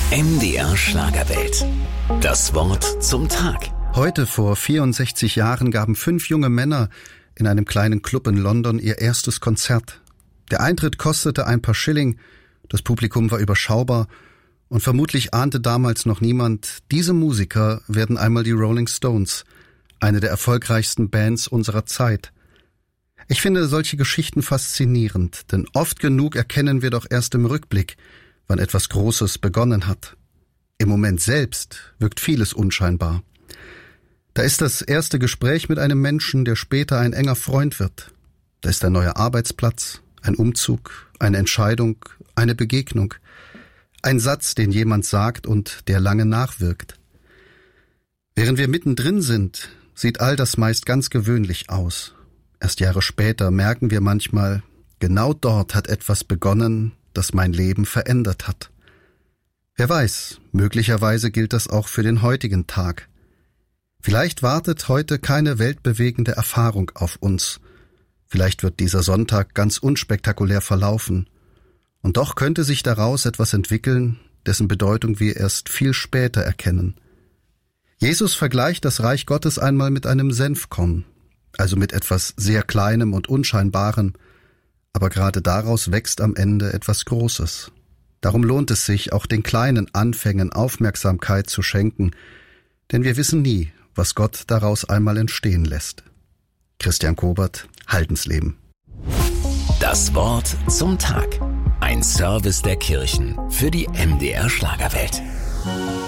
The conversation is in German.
MDR Schlagerwelt. Das Wort zum Tag. Heute vor 64 Jahren gaben 5 junge Männer in einem kleinen Club in London ihr erstes Konzert. Der Eintritt kostete ein paar Schilling, das Publikum war überschaubar und vermutlich ahnte damals noch niemand, diese Musiker werden einmal die Rolling Stones, eine der erfolgreichsten Bands unserer Zeit. Ich finde solche Geschichten faszinierend, denn oft genug erkennen wir doch erst im Rückblick, wann etwas Großes begonnen hat. Im Moment selbst wirkt vieles unscheinbar. Da ist das erste Gespräch mit einem Menschen, der später ein enger Freund wird. Da ist ein neuer Arbeitsplatz, ein Umzug, eine Entscheidung, eine Begegnung. Ein Satz, den jemand sagt und der lange nachwirkt. Während wir mittendrin sind, sieht all das meist ganz gewöhnlich aus. Erst Jahre später merken wir manchmal, genau dort hat etwas begonnen, das mein Leben verändert hat. Wer weiß, möglicherweise gilt das auch für den heutigen Tag. Vielleicht wartet heute keine weltbewegende Erfahrung auf uns. Vielleicht wird dieser Sonntag ganz unspektakulär verlaufen. Und doch könnte sich daraus etwas entwickeln, dessen Bedeutung wir erst viel später erkennen. Jesus vergleicht das Reich Gottes einmal mit einem Senfkorn, also mit etwas sehr Kleinem und Unscheinbarem, aber gerade daraus wächst am Ende etwas Großes. Darum lohnt es sich, auch den kleinen Anfängen Aufmerksamkeit zu schenken, denn wir wissen nie, was Gott daraus einmal entstehen lässt. Christian Kobert, Haltensleben. Das Wort zum Tag. Ein Service der Kirchen für die MDR Schlagerwelt.